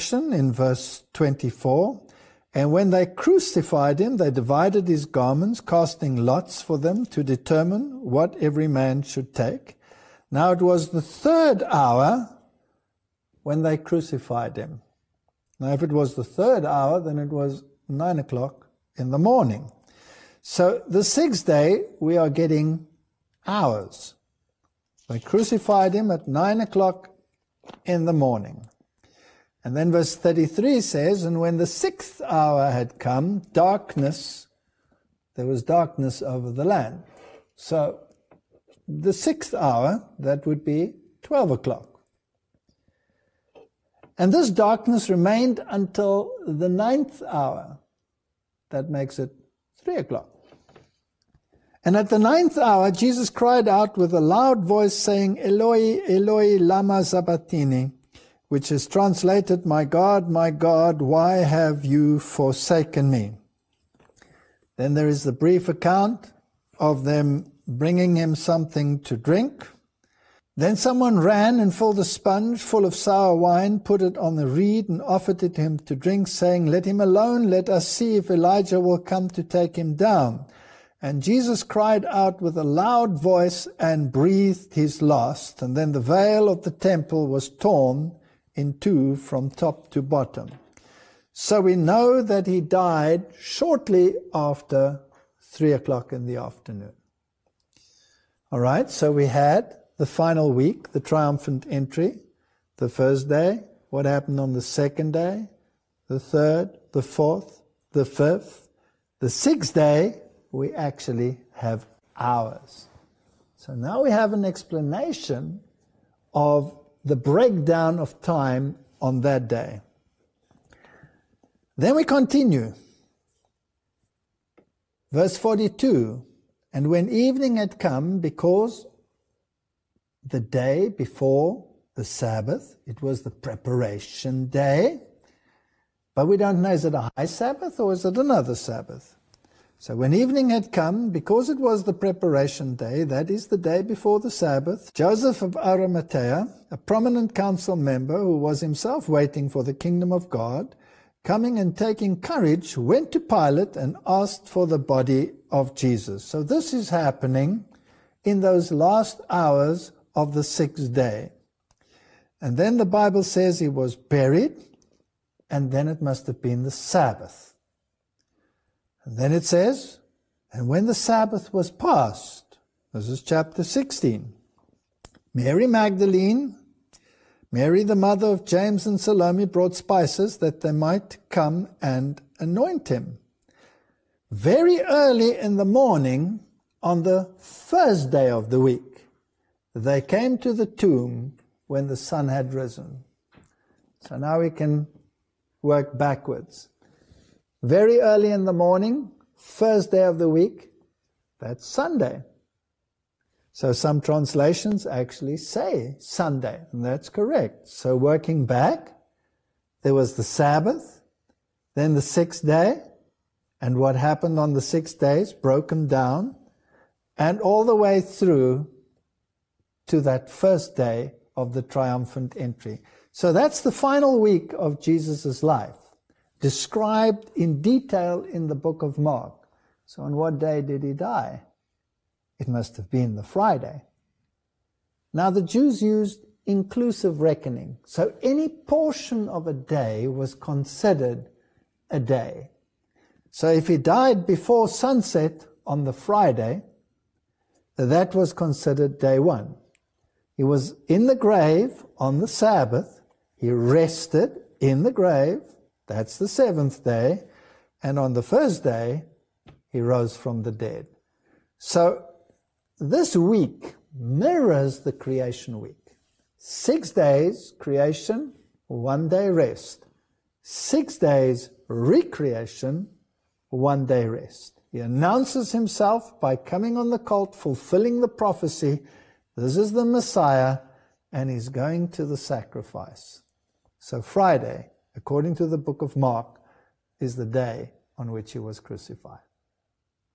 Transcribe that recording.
section in verse 24. And when they crucified him, they divided his garments, casting lots for them to determine what every man should take. Now it was the third hour when they crucified him. Now if it was the third hour, then it was 9 o'clock in the morning. So the sixth day, we are getting hours. They crucified him at 9 o'clock in the morning. And then verse 33 says, and when the sixth hour had come, there was darkness over the land. So the sixth hour, that would be 12 o'clock. And this darkness remained until the ninth hour. That makes it 3 o'clock. And at the ninth hour, Jesus cried out with a loud voice, saying, Eloi, Eloi, lama sabachthani, which is translated, my God, why have you forsaken me? Then there is the brief account of them bringing him something to drink. Then someone ran and filled a sponge full of sour wine, put it on the reed, and offered it to him to drink, saying, let him alone, let us see if Elijah will come to take him down. And Jesus cried out with a loud voice and breathed his last. And then the veil of the temple was torn in two from top to bottom. So we know that he died shortly after 3 o'clock in the afternoon. All right, so we had the final week, the triumphant entry, the first day, what happened on the second day, the third, the fourth, the fifth, the sixth day, we actually have hours. So now we have an explanation of the breakdown of time on that day. Then we continue. Verse 42, and when evening had come, because the day before the Sabbath, it was the preparation day, but we don't know, is it a high Sabbath or is it another Sabbath? So when evening had come, because it was the preparation day, that is the day before the Sabbath, Joseph of Arimathea, a prominent council member who was himself waiting for the kingdom of God, coming and taking courage, went to Pilate and asked for the body of Jesus. So this is happening in those last hours of the sixth day. And then the Bible says he was buried, and then it must have been the Sabbath. And then it says, and when the Sabbath was past, this is chapter 16, Mary Magdalene, Mary the mother of James and Salome, brought spices that they might come and anoint him. Very early in the morning, on the first day of the week, they came to the tomb when the sun had risen. So now we can work backwards. Very early in the morning, first day of the week, that's Sunday. So some translations actually say Sunday, and that's correct. So working back, there was the Sabbath, then the sixth day, and what happened on the 6 days, broken down, and all the way through to that first day of the triumphant entry. So that's the final week of Jesus' life, described in detail in the book of Mark. So on what day did he die? It must have been the Friday. Now the Jews used inclusive reckoning. So any portion of a day was considered a day. So if he died before sunset on the Friday, that was considered day one. He was in the grave on the Sabbath. He rested in the grave. That's the seventh day. And on the first day, he rose from the dead. So this week mirrors the creation week. 6 days creation, 1 day rest. 6 days recreation, 1 day rest. He announces himself by coming on the colt, fulfilling the prophecy. This is the Messiah, and he's going to the sacrifice. So Friday, according to the book of Mark, is the day on which he was crucified.